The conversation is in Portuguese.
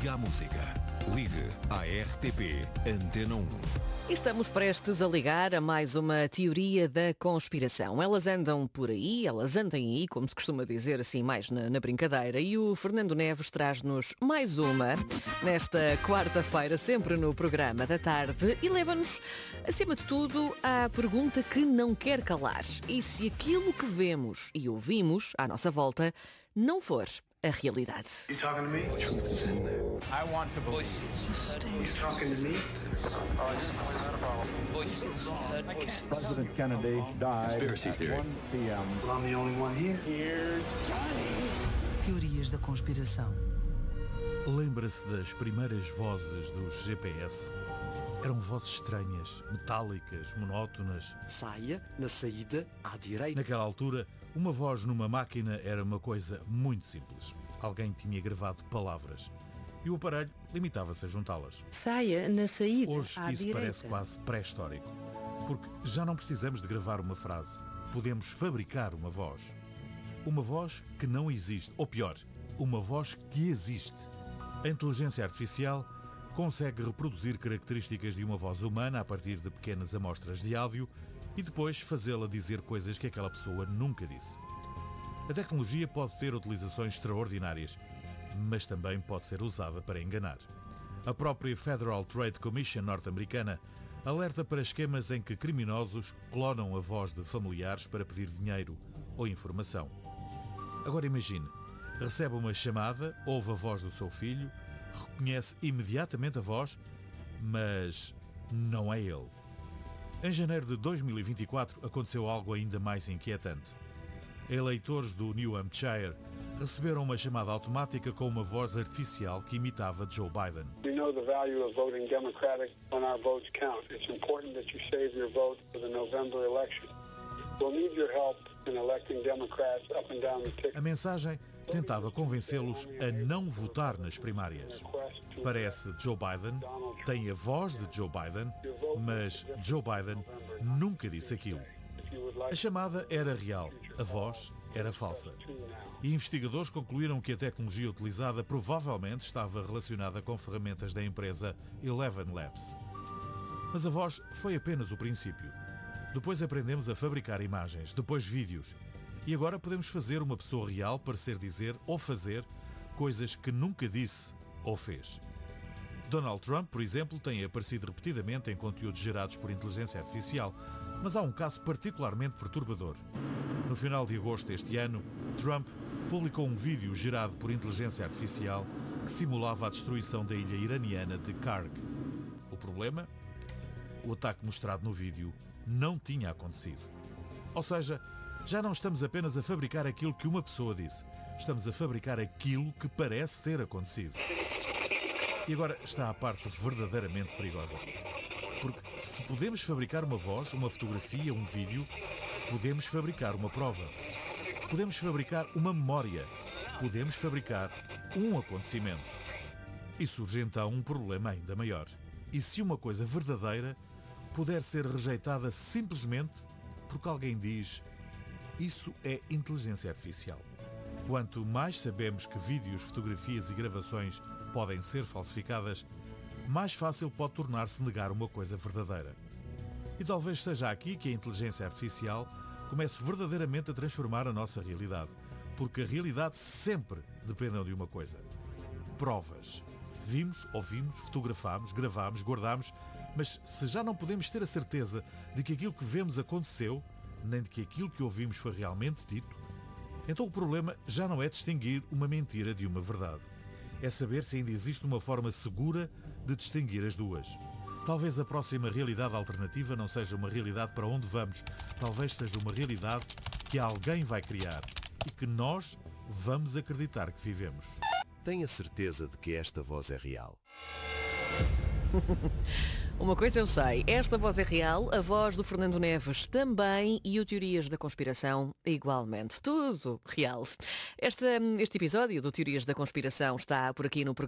Liga à música. Ligue à RTP Antena 1. Estamos prestes a ligar a mais uma teoria da conspiração. Elas andam por aí, elas andem aí, como se costuma dizer assim mais na brincadeira. E o Fernando Neves traz-nos mais uma, nesta quarta-feira, sempre no programa da tarde, e leva-nos, acima de tudo, à pergunta que não quer calar. E se aquilo que vemos e ouvimos à nossa volta não for a realidade? You talking to me? The truth is in there. I want to voices. You talking to me? Voices. Voices. President Kennedy died Conspiracy at theory. 1 p.m. Well, I'm the only one here. Here's Johnny. Teorias da conspiração. Lembra-se das primeiras vozes dos GPS? Eram vozes estranhas, metálicas, monótonas. Saia na saída à direita. Naquela altura, uma voz numa máquina era uma coisa muito simples. Alguém tinha gravado palavras e o aparelho limitava-se a juntá-las. Saia na saída Hoje à isso direita. parece quase pré-histórico, porque já não precisamos de gravar uma frase. Podemos fabricar uma voz. Uma voz que não existe, ou pior, uma voz que existe. A inteligência artificial consegue reproduzir características de uma voz humana a partir de pequenas amostras de áudio e depois fazê-la dizer coisas que aquela pessoa nunca disse. A tecnologia pode ter utilizações extraordinárias, mas também pode ser usada para enganar. A própria Federal Trade Commission norte-americana alerta para esquemas em que criminosos clonam a voz de familiares para pedir dinheiro ou informação. Agora imagine, recebe uma chamada, ouve a voz do seu filho, reconhece imediatamente a voz, mas não é ele. Em janeiro de 2024 aconteceu algo ainda mais inquietante. Eleitores do New Hampshire receberam uma chamada automática com uma voz artificial que imitava Joe Biden. We know the value of voting Democratic when our votes count. It's important that you save your vote for the November election. We'll need your help in electing Democrats up and down the ticket. A mensagem tentava convencê-los a não votar nas primárias. Parece Joe Biden, tem a voz de Joe Biden, mas Joe Biden nunca disse aquilo. A chamada era real, a voz era falsa. E investigadores concluíram que a tecnologia utilizada provavelmente estava relacionada com ferramentas da empresa Eleven Labs. Mas a voz foi apenas o princípio. Depois aprendemos a fabricar imagens, depois vídeos. E agora podemos fazer uma pessoa real parecer dizer ou fazer coisas que nunca disse ou fez. Donald Trump, por exemplo, tem aparecido repetidamente em conteúdos gerados por inteligência artificial, mas há um caso particularmente perturbador. No final de agosto deste ano, Trump publicou um vídeo gerado por inteligência artificial que simulava a destruição da ilha iraniana de Karg. O problema? O ataque mostrado no vídeo não tinha acontecido. Ou seja, já não estamos apenas a fabricar aquilo que uma pessoa disse, estamos a fabricar aquilo que parece ter acontecido. E agora está a parte verdadeiramente perigosa. Porque se podemos fabricar uma voz, uma fotografia, um vídeo, podemos fabricar uma prova. Podemos fabricar uma memória. Podemos fabricar um acontecimento. E surge então um problema ainda maior. E se uma coisa verdadeira puder ser rejeitada simplesmente porque alguém diz: isso é inteligência artificial? Quanto mais sabemos que vídeos, fotografias e gravações podem ser falsificadas, mais fácil pode tornar-se negar uma coisa verdadeira. E talvez seja aqui que a inteligência artificial comece verdadeiramente a transformar a nossa realidade, porque a realidade sempre depende de uma coisa: provas. Vimos, ouvimos, fotografámos, gravámos, guardámos, mas se já não podemos ter a certeza de que aquilo que vemos aconteceu, nem de que aquilo que ouvimos foi realmente dito, então o problema já não é distinguir uma mentira de uma verdade. É saber se ainda existe uma forma segura de distinguir as duas. Talvez a próxima realidade alternativa não seja uma realidade para onde vamos, talvez seja uma realidade que alguém vai criar e que nós vamos acreditar que vivemos. Tenha certeza de que esta voz é real. Uma coisa eu sei, esta voz é real, a voz do Fernando Neves também e o Teorias da Conspiração igualmente. Tudo real. Este episódio do Teorias da Conspiração está por aqui no programa.